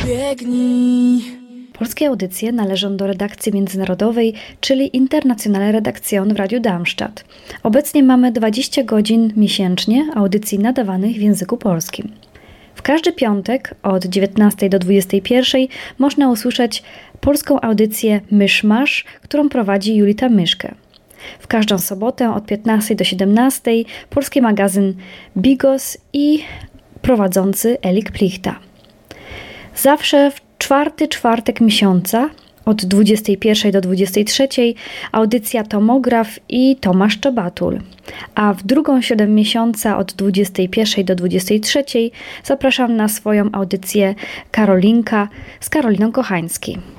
biegnij. Polskie audycje należą do redakcji międzynarodowej, czyli Internationale Redaktion w Radiu Darmstadt. Obecnie mamy 20 godzin miesięcznie audycji nadawanych w języku polskim. W każdy piątek od 19 do 21 można usłyszeć polską audycję Myszmasz, którą prowadzi Julita Myszke. W każdą sobotę od 15 do 17 polski magazyn Bigos i prowadzący Elik Plichta. Zawsze w czwarty czwartek miesiąca od 21 do 23 audycja Tomograf i Tomasz Czabatul, a w drugą środę miesiąca od 21 do 23 zapraszam na swoją audycję Karolinka z Karoliną Kochański.